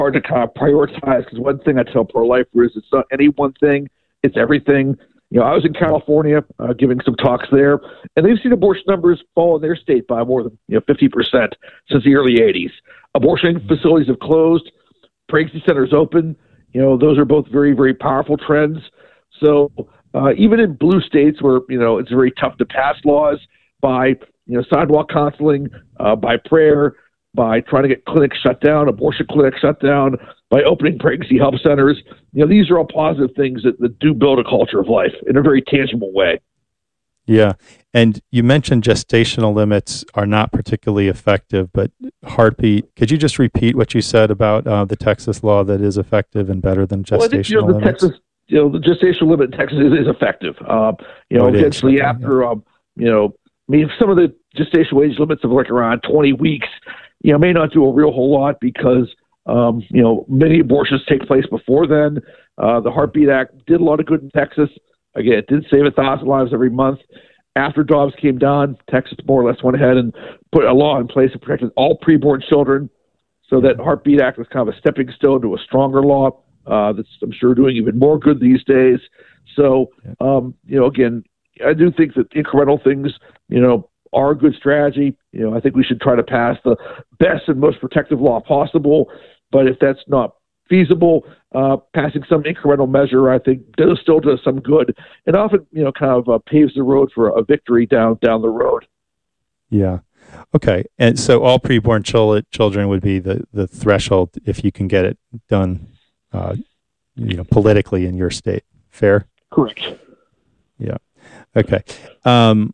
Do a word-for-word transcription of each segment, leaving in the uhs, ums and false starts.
hard to kind of prioritize, because one thing I tell pro-lifers is it's not any one thing, it's everything. You know, I was in California uh, giving some talks there, and they've seen abortion numbers fall in their state by more than you know fifty percent since the early eighties. Abortion facilities have closed, pregnancy centers open. You know, those are both very, very powerful trends. So uh, even in blue states where, you know, it's very tough to pass laws, by, you know, sidewalk counseling, uh, by prayer, by trying to get clinics shut down, abortion clinics shut down, by opening pregnancy help centers. You know, these are all positive things that, that do build a culture of life in a very tangible way. Yeah. And you mentioned gestational limits are not particularly effective, but Heartbeat, could you just repeat what you said about uh, the Texas law that is effective and better than gestational well, I think, you know, the limits? Texas, you know, the gestational limit in Texas is, is effective. Uh, you know, oh, eventually okay, after, yeah. um, you know, I mean, some of the gestational age limits of like around twenty weeks, you know, may not do a real whole lot because, um, you know, many abortions take place before then. Uh, the Heartbeat Act did a lot of good in Texas. Again, it did save a thousand lives every month. After Dobbs came down, Texas more or less went ahead and put a law in place that protected all preborn children. So that Heartbeat Act was kind of a stepping stone to a stronger law uh, that's, I'm sure, doing even more good these days. So, um, you know, again, I do think that incremental things, you know, are a good strategy. You know, I think we should try to pass the best and most protective law possible. But if that's not feasible, uh, passing some incremental measure, I think, does still does some good, and often, you know, kind of uh, paves the road for a victory down down the road. Yeah. Okay. And so all preborn chil- children would be the, the threshold if you can get it done, uh, you know, politically in your state. Fair? Correct. Yeah. Okay. Um,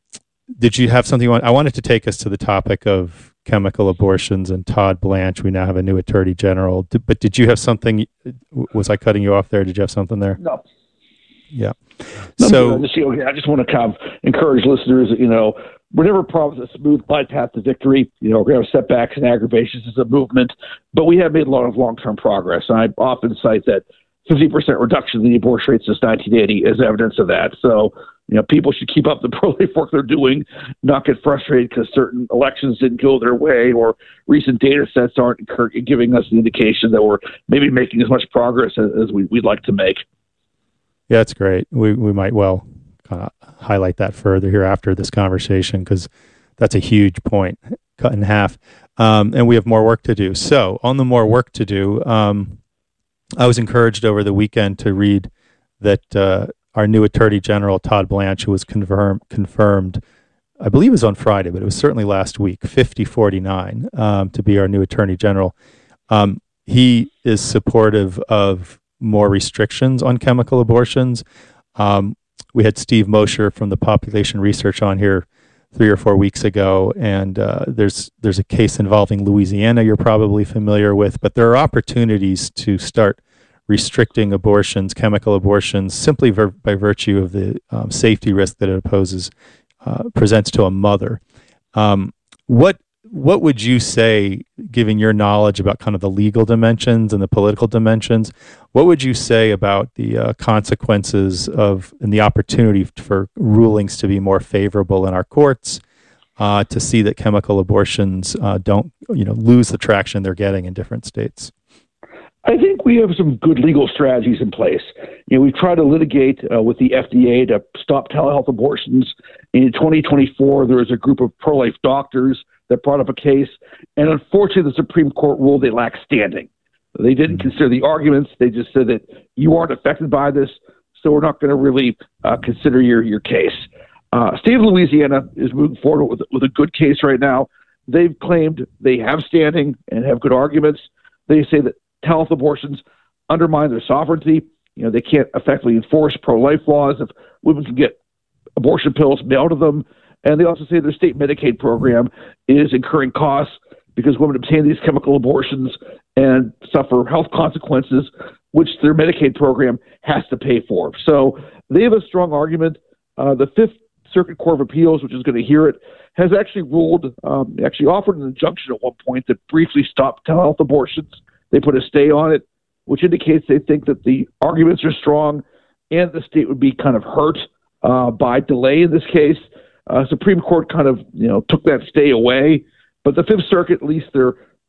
did you have something you want? I wanted to take us to the topic of chemical abortions and Todd Blanche. We now have a new Attorney General. Did, but did you have something? Was I cutting you off there? Did you have something there? No. Yeah. No, so I just, you know, I just want to kind of encourage listeners that, you know, we're never promised a smooth glide path to victory. You know, we're going to have setbacks and aggravations as a movement, but we have made a lot of long-term progress. And I often cite that fifty percent reduction in the abortion rate since nineteen eighty is evidence of that. So, you know, people should keep up the pro-life work they're doing, not get frustrated because certain elections didn't go their way or recent data sets aren't giving us an indication that we're maybe making as much progress as, as we, we'd like to make. Yeah, that's great. We we might well kind of highlight that further here after this conversation, because that's a huge point, cut in half. Um, and we have more work to do. So on the more work to do, um, I was encouraged over the weekend to read that uh, our new Attorney General, Todd Blanche, who was confirmed, confirmed, I believe it was on Friday, but it was certainly last week, fifty forty-nine, um, to be our new Attorney General. Um, he is supportive of more restrictions on chemical abortions. Um, we had Steve Mosher from the Population Research on here three or four weeks ago, and uh, there's there's a case involving Louisiana you're probably familiar with, but there are opportunities to start restricting abortions, chemical abortions, simply ver- by virtue of the um, safety risk that it poses, uh, presents to a mother. Um, what what would you say, given your knowledge about kind of the legal dimensions and the political dimensions, what would you say about the uh, consequences of and the opportunity for rulings to be more favorable in our courts, uh, to see that chemical abortions uh, don't, you know, lose the traction they're getting in different states? I think we have some good legal strategies in place. You know, we've tried to litigate uh, with the F D A to stop telehealth abortions. In twenty twenty-four, there was a group of pro-life doctors that brought up a case, and unfortunately, the Supreme Court ruled they lacked standing. They didn't consider the arguments. They just said that you aren't affected by this, so we're not going to really uh, consider your, your case. Uh, state of Louisiana is moving forward with, with a good case right now. They've claimed they have standing and have good arguments. They say that telehealth abortions undermine their sovereignty. You know, they can't effectively enforce pro-life laws if women can get abortion pills mailed to them. And they also say their state Medicaid program is incurring costs because women obtain these chemical abortions and suffer health consequences, which their Medicaid program has to pay for. So they have a strong argument. Uh, the Fifth Circuit Court of Appeals, which is going to hear it, has actually ruled, um, actually offered an injunction at one point that briefly stopped telehealth abortions. They put a stay on it, which indicates they think that the arguments are strong and the state would be kind of hurt uh, by delay in this case. Uh, Supreme Court kind of, you know, took that stay away, but the Fifth Circuit, at least their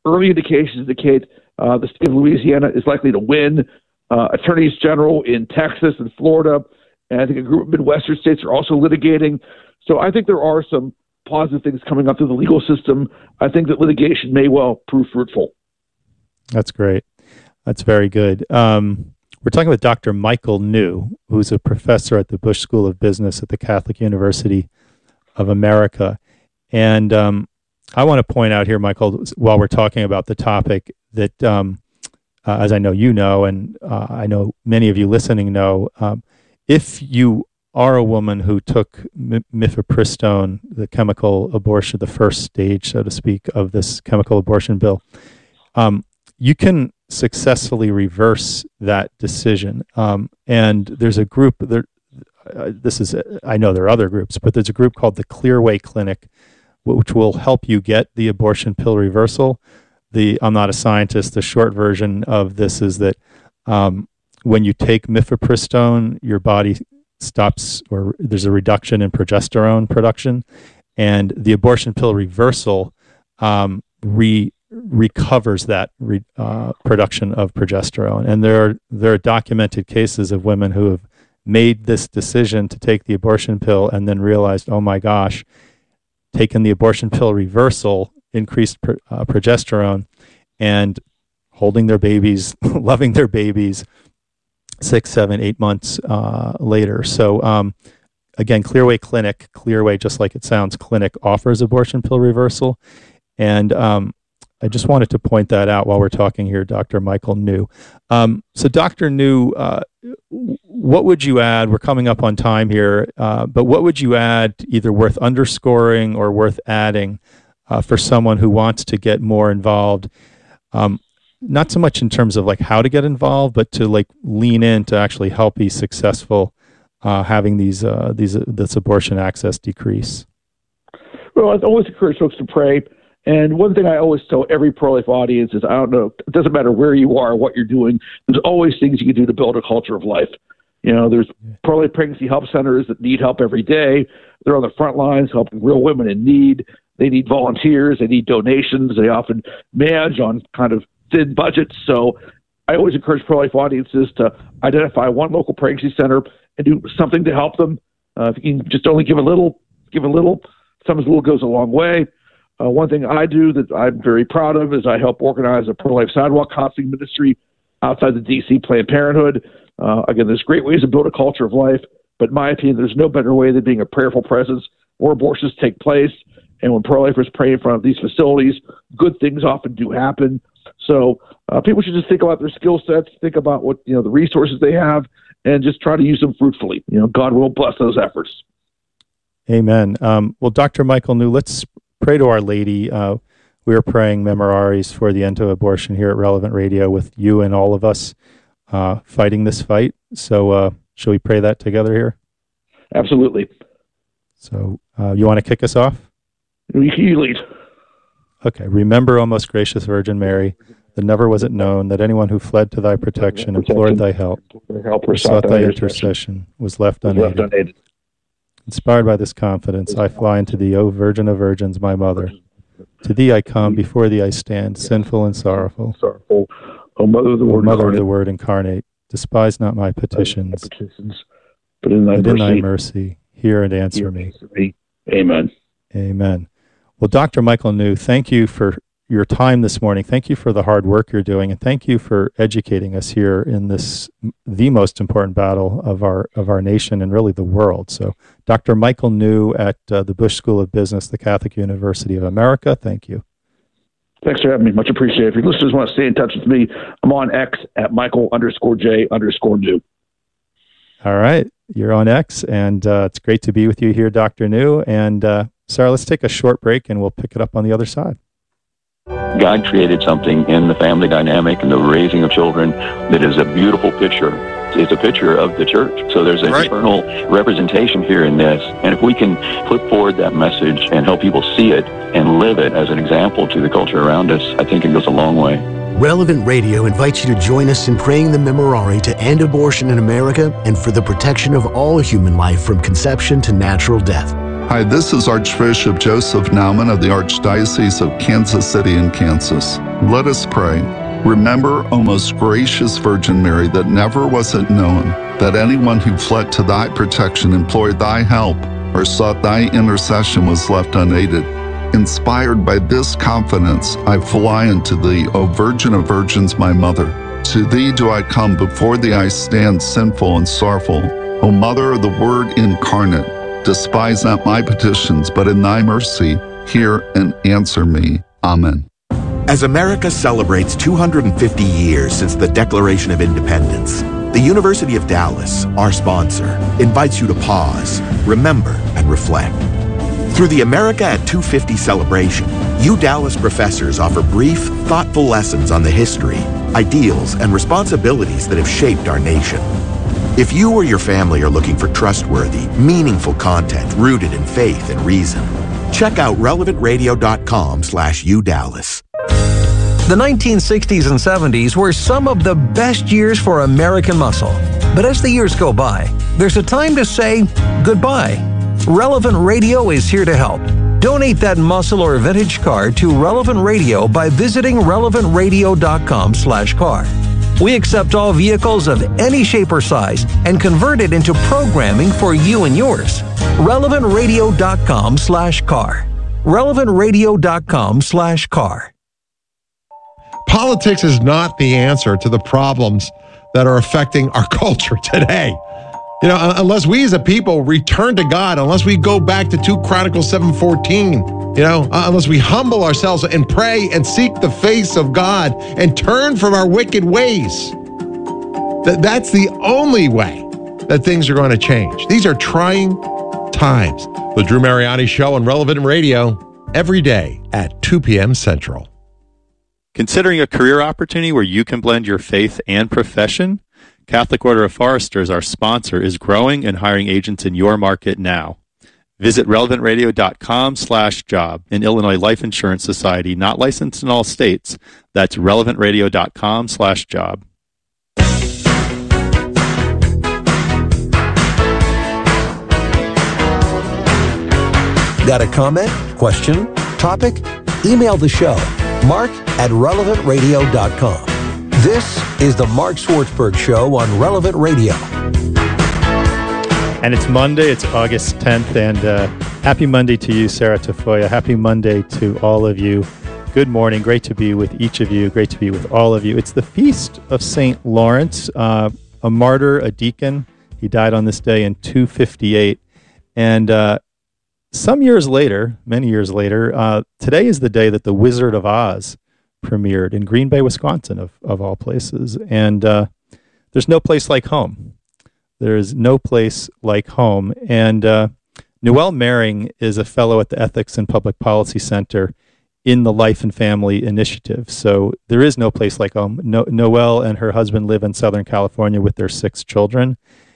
early indications indicate uh, the state of Louisiana is likely to win. Uh, attorneys general in Texas and Florida, and I think a group of Midwestern states are also litigating. So I think there are some positive things coming up through the legal system. I think that litigation may well prove fruitful. That's great. That's very good. Um, we're talking with Doctor Michael New, who's a professor at the Bush School of Business at the Catholic University of America. And um, I want to point out here, Michael, while we're talking about the topic, that um, uh, as I know you know, and uh, I know many of you listening know, um, if you are a woman who took m- mifepristone, the chemical abortion, the first stage, so to speak, of this chemical abortion bill, um, you can successfully reverse that decision. Um, and there's a group there. Uh, this is, I know there are other groups, but there's a group called the Clearway Clinic, which will help you get the abortion pill reversal. The I'm not a scientist. The short version of this is that um, when you take mifepristone, your body stops, or there's a reduction in progesterone production, and the abortion pill reversal um, re recovers that re, uh, production of progesterone. And there are there are documented cases of women who have made this decision to take the abortion pill and then realized, oh my gosh, taking the abortion pill reversal increased pro, uh, progesterone, and holding their babies, loving their babies six, seven, eight months uh, later. So um, again, Clearway Clinic, Clearway, just like it sounds, clinic offers abortion pill reversal. And um, I just wanted to point that out while we're talking here, Doctor Michael New. Um, so Doctor New, uh, what would you add? We're coming up on time here, uh, but what would you add either worth underscoring or worth adding uh, for someone who wants to get more involved? Um, not so much in terms of like how to get involved, but to like lean in to actually help be successful uh, having these, uh, these uh, this abortion access decrease. Well, I always encourage folks to pray. And one thing I always tell every pro-life audience is, I don't know, it doesn't matter where you are, what you're doing, there's always things you can do to build a culture of life. You know, there's pro-life pregnancy help centers that need help every day. They're on the front lines helping real women in need. They need volunteers. They need donations. They often manage on kind of thin budgets. So I always encourage pro-life audiences to identify one local pregnancy center and do something to help them. Uh, if you can just only give a little, give a little, sometimes a little goes a long way. Uh, one thing I do that I'm very proud of is I help organize a pro-life sidewalk counseling ministry outside the D C Planned Parenthood. Uh, again, there's great ways to build a culture of life, but in my opinion, there's no better way than being a prayerful presence where abortions take place. And when pro-lifers pray in front of these facilities, good things often do happen. So uh, people should just think about their skill sets, think about what, you know, the resources they have, and just try to use them fruitfully. You know, God will bless those efforts. Amen. Um, well, Doctor Michael New, let's pray to Our Lady. Uh, we are praying Memoraries for the end of abortion here at Relevant Radio with you and all of us uh, fighting this fight. So uh, shall we pray that together here? Absolutely. So uh, you want to kick us off? You lead. Okay. Remember, O most gracious Virgin Mary, that never was it known that anyone who fled to thy protection, implored thy help, or sought thy intercession, was left unaided. Inspired by this confidence, I fly into thee, O Virgin of Virgins, my Mother. To thee I come, before thee I stand, sinful and sorrowful. Sorrowful, O Mother of the Word, Mother of the Word incarnate, despise not my petitions, but in thy, but in thy mercy, hear and answer me. Amen. Amen. Well, Doctor Michael New, thank you for your time this morning. Thank you for the hard work you're doing, and thank you for educating us here in this, the most important battle of our of our nation and really the world. So, Doctor Michael New at uh, the Bush School of Business, the Catholic University of America, thank you. Thanks for having me. Much appreciated. If your listeners want to stay in touch with me, I'm on X at Michael underscore J underscore New. All right. You're on X, and uh, it's great to be with you here, Doctor New. And uh, Sarah, let's take a short break, and we'll pick it up on the other side. God created something in the family dynamic and the raising of children that is a beautiful picture. It's a picture of the church. So there's an right. eternal representation here in this. And if we can put forward that message and help people see it and live it as an example to the culture around us, I think it goes a long way. Relevant Radio invites you to join us in praying the Memorare to end abortion in America and for the protection of all human life from conception to natural death. Hi, this is Archbishop Joseph Naumann of the Archdiocese of Kansas City in Kansas. Let us pray. Remember, O most gracious Virgin Mary, that never was it known that anyone who fled to thy protection, implored thy help, or sought thy intercession was left unaided. Inspired by this confidence, I fly unto thee, O Virgin of Virgins, my Mother. To thee do I come, before thee I stand sinful and sorrowful. O Mother of the Word incarnate, despise not my petitions, but in thy mercy hear and answer me. Amen. As America celebrates two hundred fifty years since the Declaration of Independence, the University of Dallas, our sponsor, invites you to pause, remember, and reflect. Through the America at two fifty celebration, U Dallas professors offer brief, thoughtful lessons on the history, ideals, and responsibilities that have shaped our nation. If you or your family are looking for trustworthy, meaningful content rooted in faith and reason, check out relevant radio dot com slash U Dallas. The nineteen sixties and seventies were some of the best years for American muscle. But as the years go by, there's a time to say goodbye. Relevant Radio is here to help. Donate that muscle or vintage car to Relevant Radio by visiting relevant radio dot com slash car. We accept all vehicles of any shape or size and convert it into programming for you and yours. relevant radio dot com slash car. relevant radio dot com slash car. Politics is not the answer to the problems that are affecting our culture today. You know, unless we as a people return to God, unless we go back to two Chronicles seven fourteen, you know, unless we humble ourselves and pray and seek the face of God and turn from our wicked ways, that that's the only way that things are going to change. These are trying times. The Drew Mariani Show on Relevant Radio every day at two p.m. Central. Considering a career opportunity where you can blend your faith and profession? Catholic Order of Foresters, our sponsor, is growing and hiring agents in your market now. Visit relevant radio dot com slash job. An Illinois Life Insurance Society, not licensed in all states. That's relevant radio dot com slash job. Got a comment, question, topic? Email the show, mark at relevant radio dot com. This is the Mark Swartzberg Show on Relevant Radio. And it's Monday, it's August tenth, and uh, happy Monday to you, Sarah Tafoya. Happy Monday to all of you. Good morning. Great to be with each of you. Great to be with all of you. It's the feast of Saint Lawrence, uh, a martyr, a deacon. He died on this day in two fifty-eight. And uh, some years later, many years later, uh, today is the day that The Wizard of Oz premiered in Green Bay, Wisconsin, of, of all places. And uh, there's no place like home. There's no place like home. And uh, Noelle Mering is a fellow at the Ethics and Public Policy Center in the Life and Family Initiative. So there is no place like home. No, Noelle and her husband live in Southern California with their six children.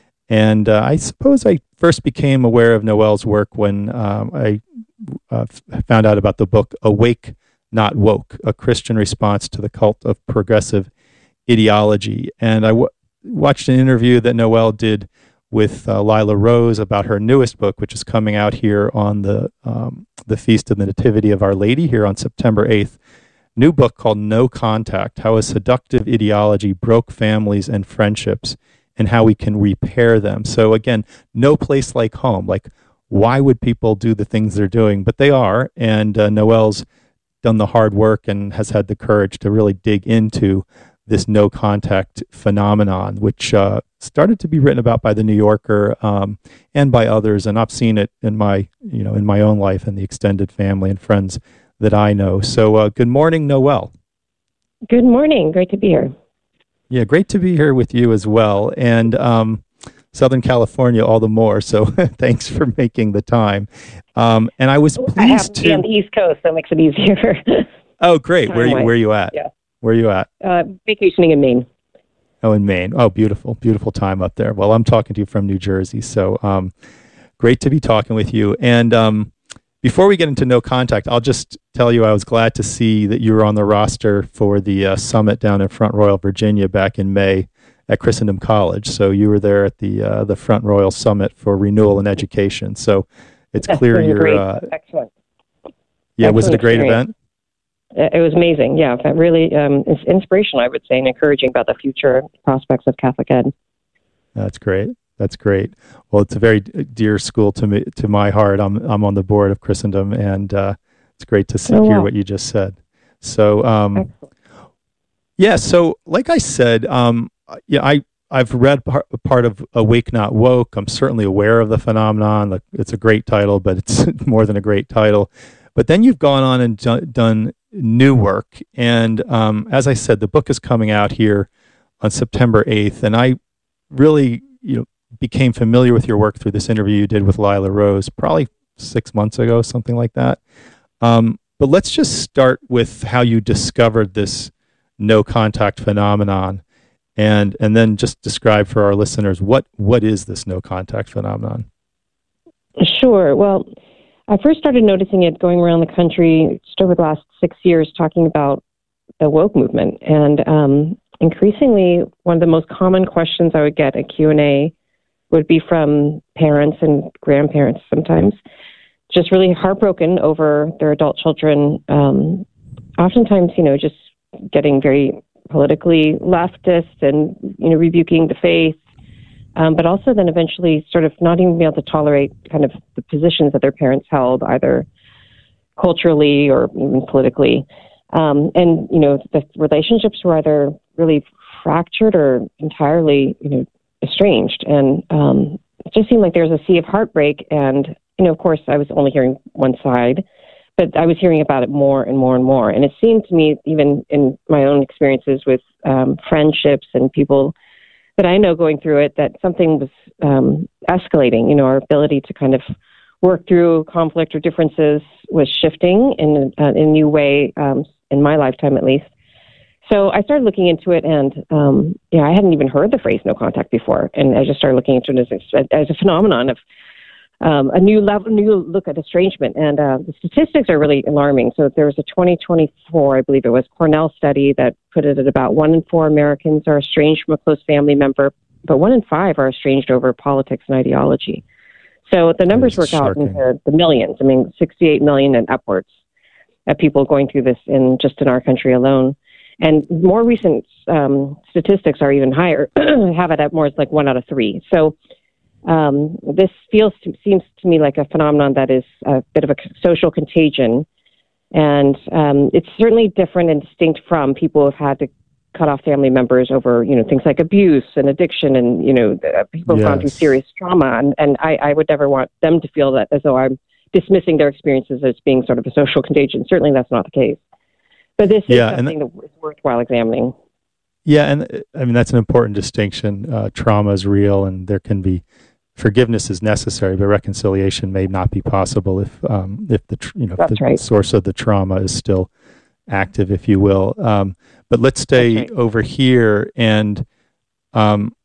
And uh, I suppose I first became aware of Noelle's work when um, I uh, found out about the book Awake, Not Woke, a Christian response to the cult of progressive ideology. And I w- watched an interview that Noelle did with uh, Lila Rose about her newest book, which is coming out here on the um, the Feast of the Nativity of Our Lady here on September eighth. New book called No Contact, How a Seductive Ideology Broke Families and Friendships and How We Can Repair Them. So again, no place like home. Like, why would people do the things they're doing? But they are, and uh, Noelle's done the hard work and has had the courage to really dig into this no contact phenomenon, which uh, started to be written about by the New Yorker um, and by others. And I've seen it in my, you know, in my own life and the extended family and friends that I know. So uh, good morning, Noelle. Good morning. Great to be here. Yeah, great to be here with you as well. And um, Southern California all the more. So thanks for making the time. Um, and I was pleased I have to to be on the East Coast, so it makes it easier. Oh, great. Where you, where are you at? Yeah. Where are you at? Uh, vacationing in Maine. Oh, in Maine. Oh, beautiful, beautiful time up there. Well, I'm talking to you from New Jersey. So um, great to be talking with you. And um, before we get into No Contact, I'll just tell you I was glad to see that you were on the roster for the uh, summit down in Front Royal, Virginia back in May at Christendom College. So you were there at the uh, the Front Royal Summit for Renewal in Education. So it's Yes, clear it was you're. great. Uh, Excellent. yeah, was it a Excellent great experience. event? It was amazing. Yeah, but really um, it's inspirational, I would say, and encouraging about the future prospects of Catholic Ed. That's great. That's great. Well, it's a very dear school to me, to my heart. I'm I'm on the board of Christendom, and uh, it's great to see, Oh, hear wow. what you just said. So, um, Excellent. yeah. So, like I said, um, yeah, I I've read part, part of Awake Not Woke. I'm certainly aware of the phenomenon. Like, it's a great title, but it's more than a great title. But then you've gone on and do, done new work, and um, as I said, the book is coming out here on September eighth, and I really, you know, became familiar with your work through this interview you did with Lila Rose, probably six months ago, something like that. Um, but let's just start with how you discovered this no contact phenomenon, and and then just describe for our listeners what what is this no contact phenomenon. Sure. Well, I first started noticing it going around the country just over the last six years, talking about the woke movement, and um, increasingly, one of the most common questions I would get at Q and A would be from parents and grandparents sometimes, just really heartbroken over their adult children, um, oftentimes, you know, just getting very politically leftist and, you know, rebuking the faith, um, but also then eventually sort of not even being able to tolerate kind of the positions that their parents held, either culturally or even politically. Um, and, you know, the relationships were either really fractured or entirely, you know, estranged. And um, it just seemed like there was a sea of heartbreak. And, you know, of course, I was only hearing one side, but I was hearing about it more and more and more. And it seemed to me, even in my own experiences with um, friendships and people that I know going through it, that something was um, escalating. You know, our ability to kind of work through conflict or differences was shifting in, uh, in a new way, um, in my lifetime at least. So I started looking into it, and um, yeah, I hadn't even heard the phrase "no contact" before, and I just started looking into it as a, as a phenomenon of um, a new level, new look at estrangement. And uh, the statistics are really alarming. So there was a twenty twenty-four, I believe it was, Cornell study that put it at about one in four Americans are estranged from a close family member, but one in five are estranged over politics and ideology. So the numbers work out into the millions. I mean, sixty-eight million and upwards of people going through this in just in our country alone. And more recent um, statistics are even higher, have it at more like one out of three. So um, this feels to, seems to me like a phenomenon that is a bit of a social contagion. And um, it's certainly different and distinct from people who have had to cut off family members over, you know, things like abuse and addiction, and, you know, people have Yes. gone through serious trauma. And, and I, I would never want them to feel that as though I'm dismissing their experiences as being sort of a social contagion. Certainly that's not the case. But this Yeah, is and something that is worthwhile examining. Yeah, and uh, I mean that's an important distinction. Uh, trauma is real, and there can be forgiveness is necessary, but reconciliation may not be possible if um, if the tr- you know if That's the right. source of the trauma is still active, if you will. Um, but let's stay That's right. over here, and um,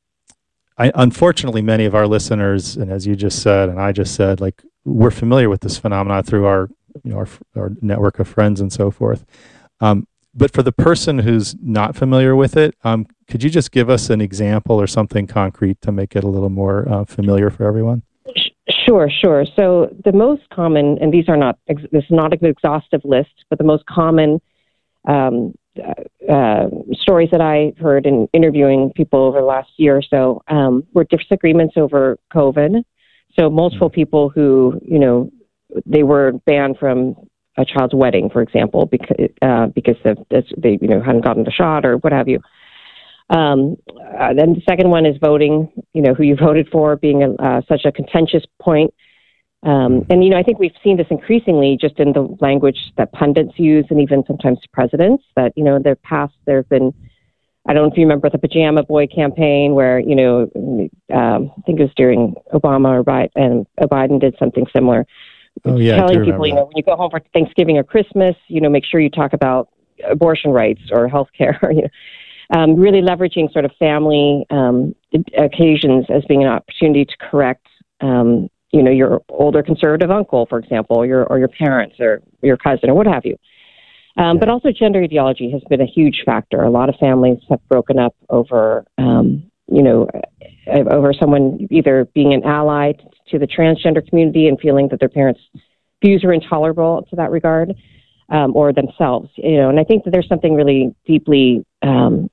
I, unfortunately, many of our listeners, and as you just said, and I just said, like we're familiar with this phenomenon through our you know our, our network of friends and so forth. Um, but for the person who's not familiar with it, um, could you just give us an example or something concrete to make it a little more uh, familiar for everyone? Sure, sure. So the most common, and these are not, ex- this is not an exhaustive list, but the most common um, uh, uh, stories that I heard in interviewing people over the last year or so um, were disagreements over COVID. So multiple people who, you know, they were banned from a child's wedding, for example, because uh, because of, they you know hadn't gotten the shot or what have you. Um, uh, then the second one is voting. You know who you voted for being a, uh, such a contentious point. Um, and you know I think we've seen this increasingly just in the language that pundits use, and even sometimes presidents. That you know in their past there have been. I don't know if you remember the Pajama Boy campaign, where you know um, I think it was during Obama or Biden, and Biden did something similar. Oh, yeah, I telling do people, you know, that. when you go home for Thanksgiving or Christmas, you know, make sure you talk about abortion rights or health care, you know, um, really leveraging sort of family um, occasions as being an opportunity to correct, um, you know, your older conservative uncle, for example, or your, or your parents or your cousin or what have you. Um, Yeah. But also gender ideology has been a huge factor. A lot of families have broken up over, um, you know, over someone either being an ally to the transgender community and feeling that their parents' views are intolerable to that regard, um, or themselves. You know, and I think that there's something really deeply, um,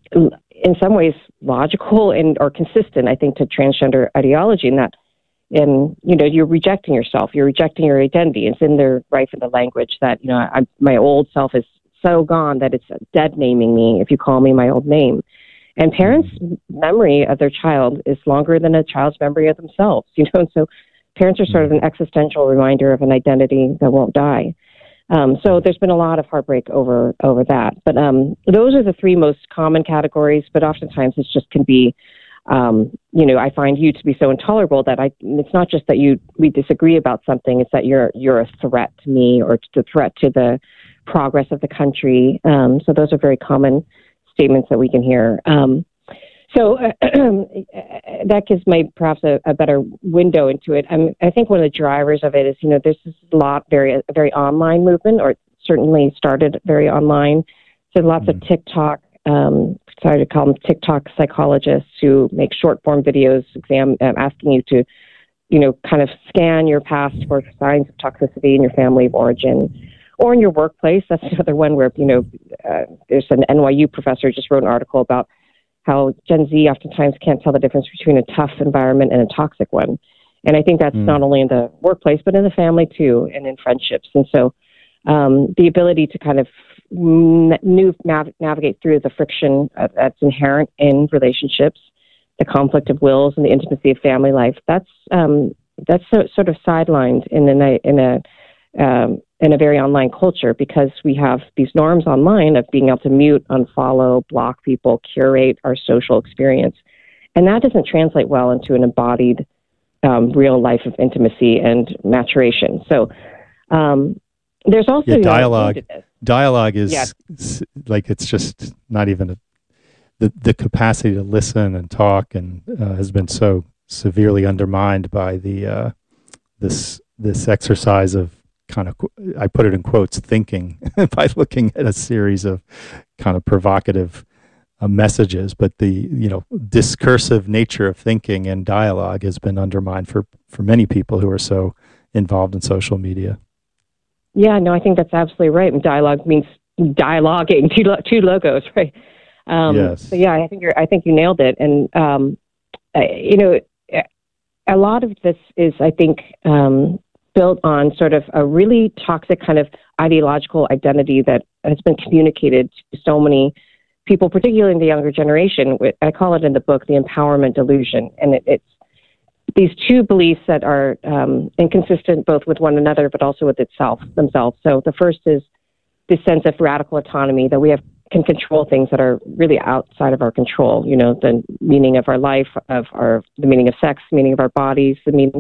in some ways, logical and or consistent, I think, to transgender ideology in that. And, you know, you're rejecting yourself, you're rejecting your identity. It's in there, rife in the language that, you know, I, my old self is so gone that it's dead naming me if you call me my old name. And parents' memory of their child is longer than a child's memory of themselves, you know, and so parents are sort of an existential reminder of an identity that won't die. Um, so there's been a lot of heartbreak over over that. But um, those are the three most common categories, but oftentimes it just can be, Um, you know, I find you to be so intolerable that I, it's not just that you, we disagree about something, it's that you're, you're a threat to me or to the threat to the progress of the country. Um, so those are very common statements that we can hear. Um, so uh, that gives me perhaps a, a better window into it. Um, I think one of the drivers of it is, you know, there's this lot, very, a very online movement, or it certainly started very online. So lots mm-hmm. of TikTok, um, sorry to call them TikTok psychologists who make short form videos exam um, asking you to, you know, kind of scan your past for signs of toxicity in your family of origin or in your workplace. That's another one where, you know, uh, there's an N Y U professor just wrote an article about how Gen Z oftentimes can't tell the difference between a tough environment and a toxic one. And I think that's mm. not only in the workplace, but in the family too, and in friendships. And so um, the ability to kind of New, nav- navigate through the friction uh, that's inherent in relationships, the conflict of wills, and the intimacy of family life. That's um, that's so, sort of sidelined in a in a um, in a very online culture because we have these norms online of being able to mute, unfollow, block people, curate our social experience, and that doesn't translate well into an embodied um, real life of intimacy and maturation. So. Um, There's also yeah, dialogue. Dialogue is yeah. like it's just not even a, the the capacity to listen and talk, and uh, has been so severely undermined by the uh, this this exercise of kind of, I put it in quotes, thinking by looking at a series of kind of provocative uh, messages. But the you know discursive nature of thinking and dialogue has been undermined for for many people who are so involved in social media. Yeah, no, I think that's absolutely right. And dialogue means dialoguing, two, two logos, right? Um, yes. So yeah, I think you're, I think you nailed it. And um, I, you know, a lot of this is, I think, um, built on sort of a really toxic kind of ideological identity that has been communicated to so many people, particularly in the younger generation. I call it in the book the empowerment delusion, and it, it's these two beliefs that are um, inconsistent both with one another, but also with itself themselves. So the first is this sense of radical autonomy, that we have can control things that are really outside of our control. You know, the meaning of our life, of our the meaning of sex, meaning of our bodies, the meaning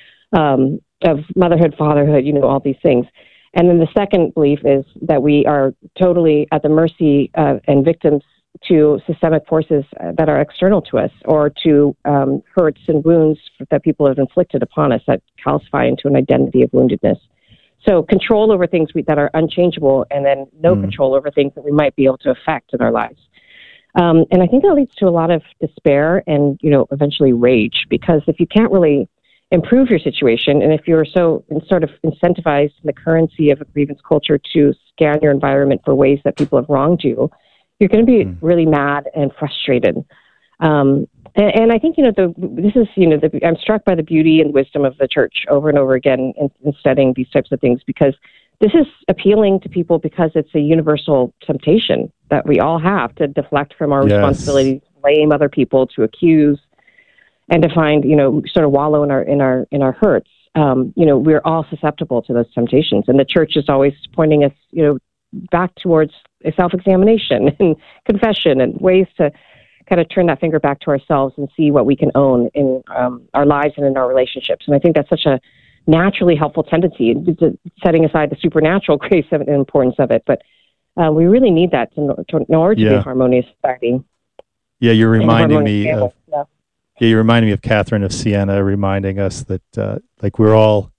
um, of motherhood, fatherhood. You know, all these things. And then the second belief is that we are totally at the mercy uh, and victims to systemic forces that are external to us, or to um, hurts and wounds that people have inflicted upon us that calcify into an identity of woundedness. So control over things we, that are unchangeable, and then no mm. control over things that we might be able to affect in our lives. Um, and I think that leads to a lot of despair and, you know, eventually rage, because if you can't really improve your situation, and if you're so sort of incentivized in the currency of a grievance culture to scan your environment for ways that people have wronged you, you're going to be mm. really mad and frustrated. Um, and, and I think, you know, the, this is, you know, the, I'm struck by the beauty and wisdom of the church over and over again in, in studying these types of things, because this is appealing to people because it's a universal temptation that we all have to deflect from our yes. responsibility, to blame other people, to accuse, and to find, you know, sort of wallow in our, in our, in our hurts. Um, you know, we're all susceptible to those temptations, and the church is always pointing us, you know, back towards a self-examination and confession and ways to kind of turn that finger back to ourselves and see what we can own in um, our lives and in our relationships. And I think that's such a naturally helpful tendency, setting aside the supernatural grace of it and importance of it. But uh, we really need that to, to, in order to yeah. be a harmonious society. Yeah, you're reminding me of, yeah. yeah, you're reminding me of Catherine of Siena, reminding us that uh, like we're all,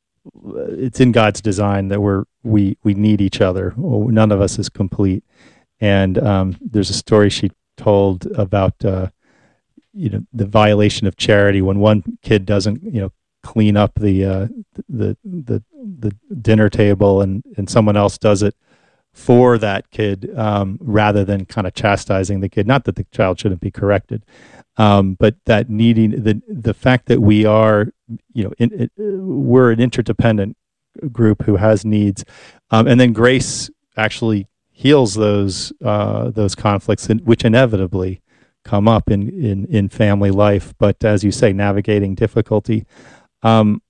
it's in God's design that we're we we need each other. None of us is complete. And um, there's a story she told about uh, you know, the violation of charity when one kid doesn't, you know, clean up the uh, the the the dinner table and and someone else does it for that kid, um, rather than kind of chastising the kid. Not that the child shouldn't be corrected, um, but that needing the the fact that we are, you know, in, it, we're an interdependent group who has needs, um, and then grace actually heals those uh, those conflicts, which inevitably come up in, in in family life. But as you say, navigating difficulty. Um,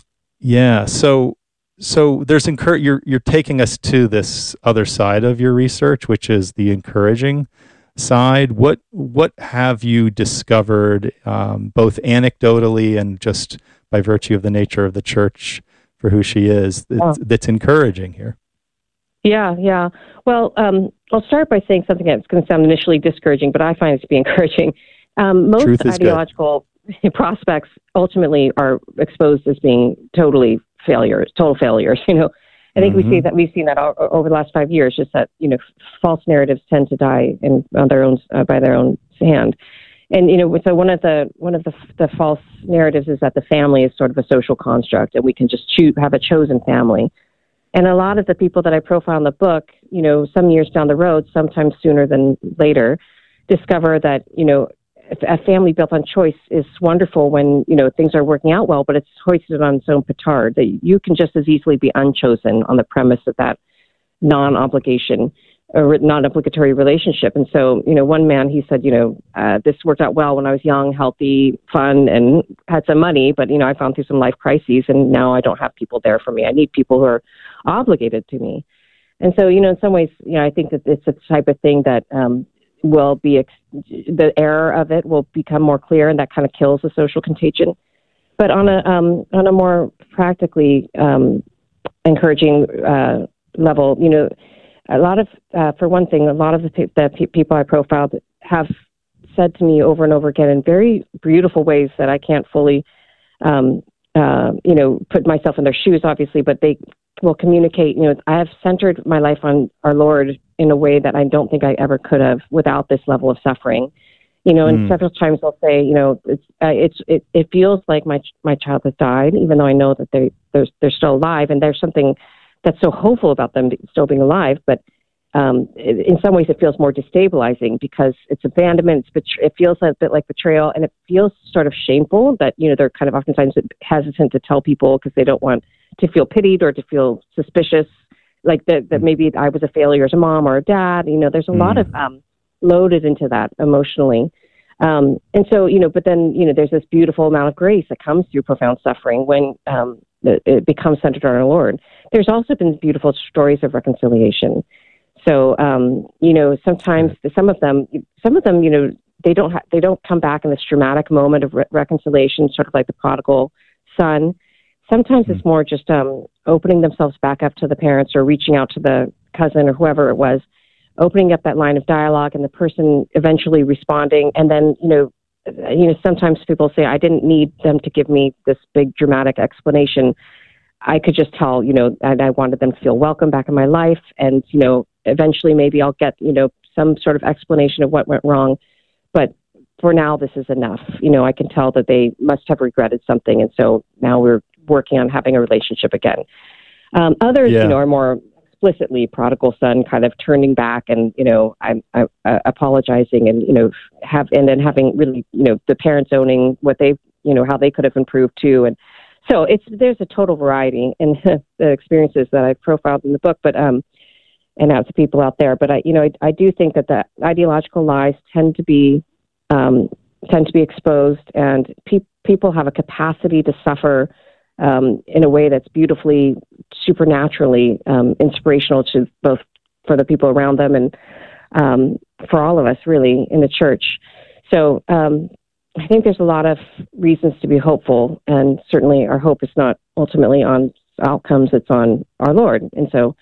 yeah. So. So there's encour- you're you're taking us to this other side of your research, which is the encouraging side. What what have you discovered, um, both anecdotally and just by virtue of the nature of the church for who she is, that's, oh. that's encouraging here? Yeah, yeah. Well, um, I'll start by saying something that's going to sound initially discouraging, but I find it to be encouraging. Um, most ideological good. prospects ultimately are exposed as being totally failures, total failures. You know, I think mm-hmm. we see that we've seen that all, over the last five years. Just that, you know, false narratives tend to die in on their own uh, by their own hand. And you know, so one of the one of the the false narratives is that the family is sort of a social construct, and we can just choose have a chosen family. And a lot of the people that I profile in the book, you know, some years down the road, sometimes sooner than later, discover that, you know, a family built on choice is wonderful when, you know, things are working out well, but it's hoisted on its own petard, that you can just as easily be unchosen on the premise of that non-obligation or non-obligatory relationship. And so, you know, one man, he said, you know, uh, this worked out well when I was young, healthy, fun, and had some money, but, you know, I found through some life crises, and now I don't have people there for me. I need people who are obligated to me. And so, you know, in some ways, you know, I think that it's a type of thing that, um, will be, ex- the error of it will become more clear, and that kind of kills the social contagion. But on a um, on a more practically um, encouraging uh, level, you know, a lot of, uh, for one thing, a lot of the, pe- the pe- people I profiled have said to me over and over again in very beautiful ways that I can't fully, um, uh, you know, put myself in their shoes, obviously, but they will communicate, you know, I have centered my life on our Lord in a way that I don't think I ever could have without this level of suffering. You know, and mm. several times they'll say, you know, it's, uh, it's, it, it feels like my, my child has died, even though I know that they, they're, they're still alive. And there's something that's so hopeful about them still being alive. But um, in some ways it feels more destabilizing because it's abandonment. It's betray- it feels a bit like betrayal, and it feels sort of shameful that, you know, they're kind of oftentimes hesitant to tell people because they don't want to feel pitied or to feel suspicious, like that, that maybe I was a failure as a mom or a dad. You know, there's a mm. lot of um, loaded into that emotionally. Um, and so, you know, but then, you know, there's this beautiful amount of grace that comes through profound suffering when um, it, it becomes centered on our Lord. There's also been beautiful stories of reconciliation. So, um, you know, sometimes some of them, some of them, you know, they don't ha- they don't come back in this dramatic moment of re- reconciliation, sort of like the prodigal son. Sometimes it's more just um, opening themselves back up to the parents or reaching out to the cousin or whoever it was, opening up that line of dialogue and the person eventually responding. And then, you know, you know, sometimes people say, I didn't need them to give me this big dramatic explanation. I could just tell, you know, and I wanted them to feel welcome back in my life. And, you know, eventually maybe I'll get, you know, some sort of explanation of what went wrong. But for now, this is enough. You know, I can tell that they must have regretted something. And so now we're working on having a relationship again. Um, others, yeah. you know, are more explicitly prodigal son, kind of turning back and, you know, I'm I, uh, apologizing and, you know, have, and then having really, you know, the parents owning what they, you know, how they could have improved too. And so it's, there's a total variety in the experiences that I've profiled in the book, but, um, and out to people out there. But I, you know, I, I do think that the ideological lies tend to be, um, tend to be exposed, and pe- people have a capacity to suffer Um, in a way that's beautifully, supernaturally um, inspirational to both for the people around them and um, for all of us, really, in the church. So um, I think there's a lot of reasons to be hopeful, and certainly our hope is not ultimately on outcomes, it's on our Lord. And so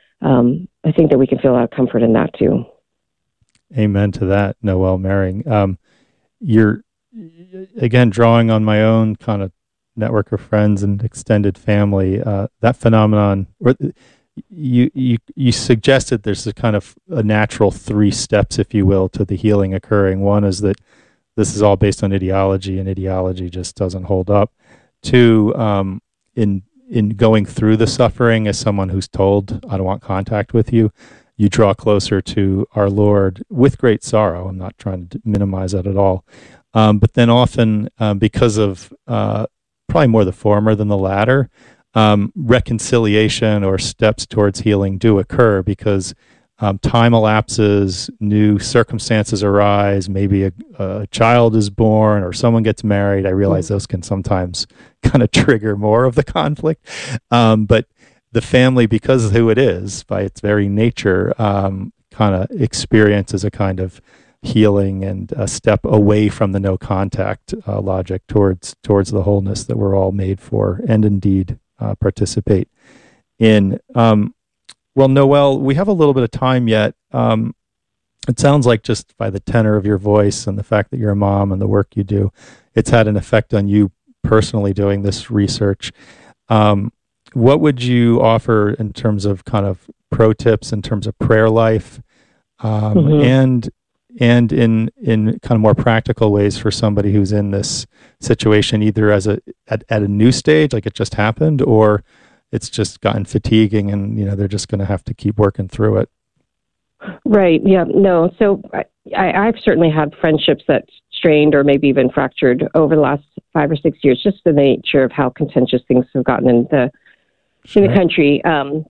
um, I think that we can feel a lot of comfort in that too. Amen to that, Noelle Mering. Um, you're, again, drawing on my own kind of network of friends and extended family, uh, that phenomenon, or you, you, you suggested there's a kind of a natural three steps, if you will, to the healing occurring. One is that this is all based on ideology, and ideology just doesn't hold up. Two, um, in in going through the suffering as someone who's told, I don't want contact with you, you draw closer to our Lord with great sorrow. I'm not trying to minimize that at all. Um, but then often, um, because of uh, probably more the former than the latter, um, reconciliation or steps towards healing do occur because um, time elapses, new circumstances arise, maybe a, a child is born or someone gets married. I realize those can sometimes kind of trigger more of the conflict. Um, but the family, because of who it is, by its very nature, um, kind of experiences a kind of healing and a step away from the no contact uh, logic towards towards the wholeness that we're all made for and indeed uh, participate in. Um, well, Noelle, we have a little bit of time yet. Um, it sounds like just by the tenor of your voice and the fact that you're a mom and the work you do, it's had an effect on you personally doing this research. Um, what would you offer in terms of kind of pro tips in terms of prayer life, um, mm-hmm. and and in in kind of more practical ways for somebody who's in this situation, either as a at, at a new stage, like it just happened, or it's just gotten fatiguing and, you know, they're just going to have to keep working through it? Right. Yeah. No. So I, I've certainly had friendships that strained or maybe even fractured over the last five or six years, just the nature of how contentious things have gotten in the sure. in the country. Um,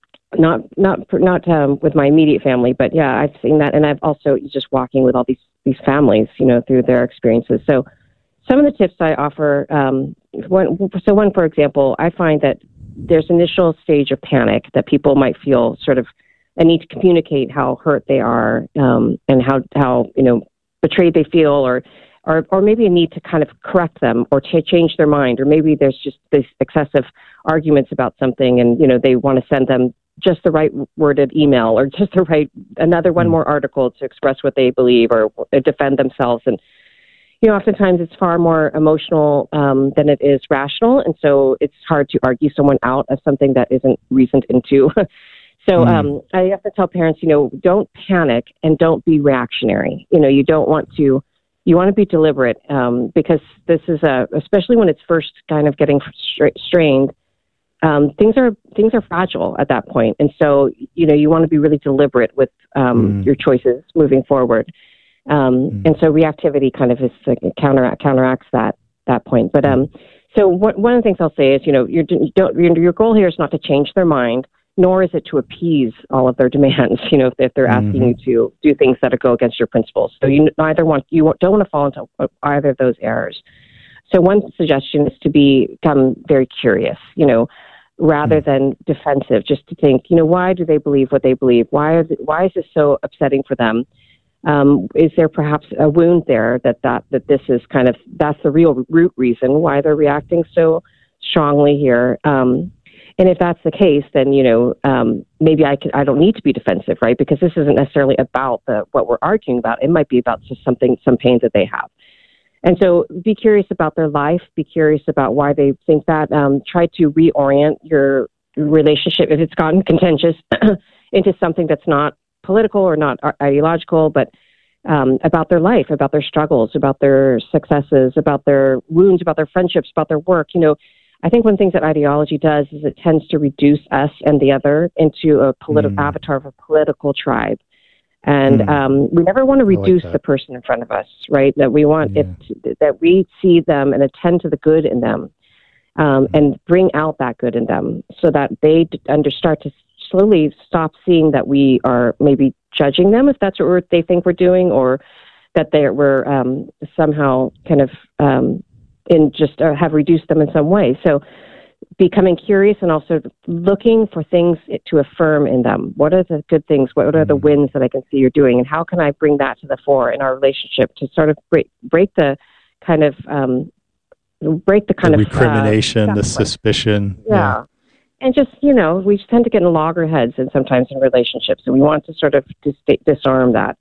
not not not um, with my immediate family, but yeah, I've seen that, and I've also just walking with all these these families, you know, through their experiences. So some of the tips I offer, um, one, so one, for example, I find that there's initial stage of panic that people might feel sort of a need to communicate how hurt they are, um, and how, how, you know, betrayed they feel, or, or, or maybe a need to kind of correct them or to change their mind, or maybe there's just this excessive arguments about something and, you know, they want to send them just the right worded email or just the right, another one more article to express what they believe or defend themselves. And, you know, oftentimes it's far more emotional um, than it is rational. And so it's hard to argue someone out of something that isn't reasoned into. So um, I have to tell parents, you know, don't panic and don't be reactionary. You know, you don't want to, you want to be deliberate um, because this is a, especially when it's first kind of getting stra- strained, um, things are, things are fragile at that point. And so, you know, you want to be really deliberate with um, mm. your choices moving forward. Um, mm. And so reactivity kind of is like, counteract, counteracts that, that point. But um, so what, one of the things I'll say is, you know, your, don't, your, your goal here is not to change their mind, nor is it to appease all of their demands, you know, if, if they're asking mm-hmm. you to do things that go against your principles. So you neither want, you don't want to fall into either of those errors. So one suggestion is to become very curious, you know, rather mm-hmm. than defensive, just to think, you know, why do they believe what they believe? Why is it, why is this so upsetting for them? Um, is there perhaps a wound there that, that, that this is kind of, that's the real root reason why they're reacting so strongly here? Um, And if that's the case, then, you know, um, maybe I can, I don't need to be defensive, right? Because this isn't necessarily about the, what we're arguing about. It might be about just something, some pain that they have. And so be curious about their life. Be curious about why they think that. Um, try to reorient your relationship, if it's gotten contentious, into something that's not political or not ideological, but um, about their life, about their struggles, about their successes, about their wounds, about their friendships, about their work. You know, I think one of the things that ideology does is it tends to reduce us and the other into a political mm. avatar of a political tribe. And mm. um, we never want to reduce like the person in front of us, right? That we want yeah. it to, that we see them and attend to the good in them, um, mm. and bring out that good in them so that they under start to slowly stop seeing that we are maybe judging them if that's what we're, they think we're doing, or that they we're um, somehow kind of um, in just uh, have reduced them in some way. So becoming curious and also looking for things to affirm in them. What are the good things? What are the wins that I can see you're doing? And how can I bring that to the fore in our relationship to sort of break, break the kind of, um, break the kind the of recrimination, uh, the suspicion. Yeah. yeah. And just, you know, we tend to get in loggerheads and sometimes in relationships, and we want to sort of dis- disarm that.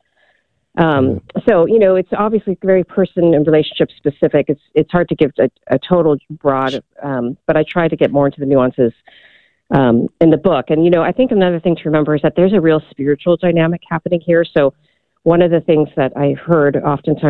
Um, so, you know, it's obviously very person and relationship specific. It's it's hard to give a, a total broad, um, but I try to get more into the nuances um, in the book. And, you know, I think another thing to remember is that there's a real spiritual dynamic happening here. So one of the things that I heard oftentimes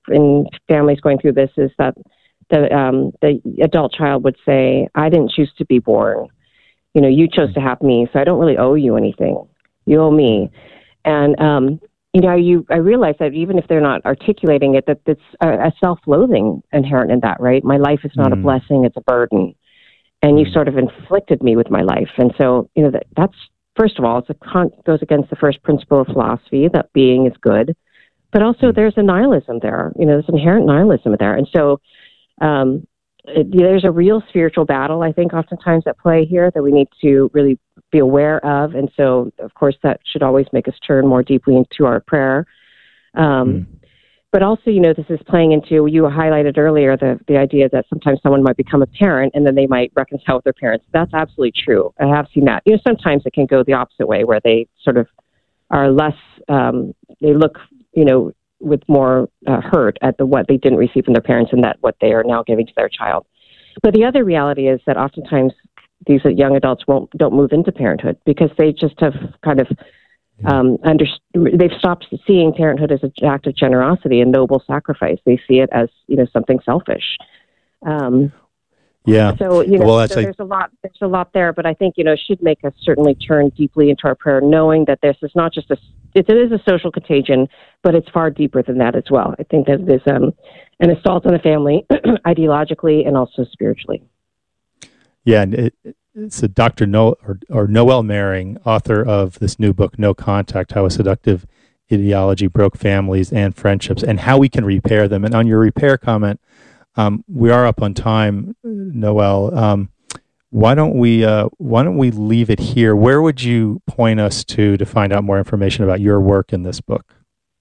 in families going through this is that the um, the adult child would say, "I didn't choose to be born. You know, you chose to have me, so I don't really owe you anything. You owe me." And um, you know, you I realize that even if they're not articulating it, that it's a, a self-loathing inherent in that, right? My life is not mm. a blessing; it's a burden, and you sort of inflicted me with my life. And so, you know, that, that's first of all, it's a con- goes against the first principle of philosophy that being is good, but also there's a nihilism there. You know, there's inherent nihilism there, and so. Um, it, there's a real spiritual battle, I think, oftentimes at play here that we need to really be aware of. And so, of course, that should always make us turn more deeply into our prayer. Um, mm. But also, you know, this is playing into, you highlighted earlier, the, the idea that sometimes someone might become a parent and then they might reconcile with their parents. That's absolutely true. I have seen that. You know, sometimes it can go the opposite way where they sort of are less, um, they look, you know, with more uh, hurt at the what they didn't receive from their parents and that what they are now giving to their child. But the other reality is that oftentimes these young adults won't don't move into parenthood because they just have kind of um, under they've stopped seeing parenthood as an act of generosity and noble sacrifice. They see it as, you know, something selfish. Um, yeah. So you know, well, that's so like, there's a lot. There's a lot there, but I think, you know, it should make us certainly turn deeply into our prayer, knowing that this is not just a it is a social contagion, but it's far deeper than that as well. I think that there's um, an assault on the family, ideologically and also spiritually. Yeah, and it, it's a Doctor No or, or Noel Mering, author of this new book, No Contact: How a Seductive Ideology Broke Families and Friendships, and How We Can Repair Them. And on your repair comment, um, we are up on time, Noel. Um, why don't we uh, why don't we leave it here? Where would you point us to to find out more information about your work in this book?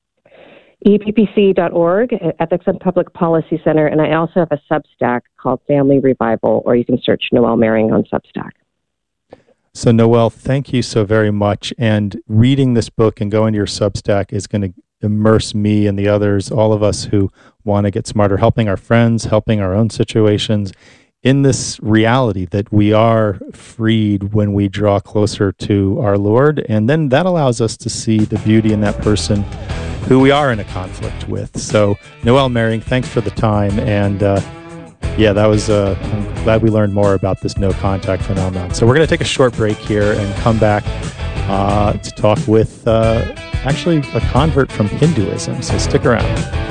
E P P C dot org, Ethics and Public Policy Center, and I also have a Substack called Family Revival, or you can search Noel Mering on Substack. So, Noel, thank you so very much. And reading this book and going to your Substack is going to immerse me and the others, all of us who want to get smarter, helping our friends, helping our own situations, in this reality that we are freed when we draw closer to our Lord. And then that allows us to see the beauty in that person who we are in a conflict with. So, Noel Mering, thanks for the time. And uh, yeah, that was, uh, I'm glad we learned more about this no contact phenomenon. So we're going to take a short break here and come back uh, to talk with uh, actually a convert from Hinduism. So stick around.